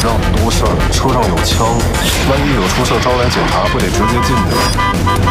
让你多事儿，车上有枪，万一有出事招来警察，不得直接进去了？